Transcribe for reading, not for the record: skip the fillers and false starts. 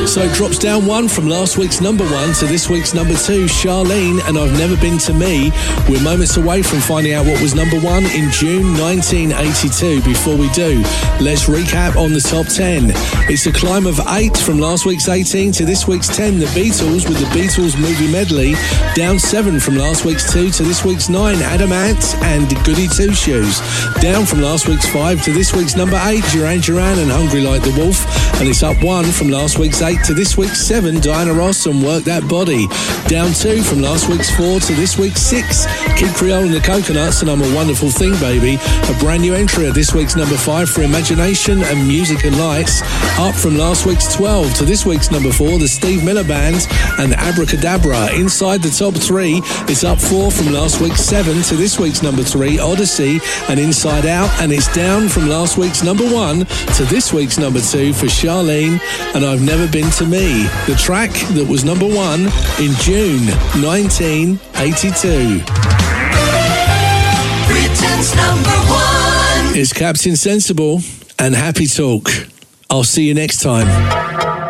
So it drops down one from last week's number one to this week's number two. Charlene and I've Never Been to Me. We're moments away from finding out what was number one in June 1982. Before we do, let's recap on the top 10. It's a climb of 8 from last week's 18 to this week's 10. The Beatles with the Beatles movie medley. Down 7 from last week's 2 to this week's 9. Adam Ant and Goody Two Shoes. Down from last week's 5 to this week's number 8. Duran Duran and Hungry Like the Wolf. And it's up 1 from last week's 8 to this week's 7. Diana Ross and Work That Body. Down 2 from last week's 4 to this week's 6. Kid Creole and the Coconuts and I'm a Wonderful Thing, Baby. A brand new entry at this week's number 5 for Imagination and Music and Lights. Up from last week's 12 to this week's number 4, the Steve Miller Band and Abracadabra. Inside the top 3, it's up 4 from last week's 7 to this week's number 3, Odyssey and Inside Out. And it's down from last week's number 1 to this week's number 2 for Charlene and I've Never Been to Me. The track that was number 1 in June 1982. Britain's number 1. It's Captain Sensible and Happy Talk. I'll see you next time.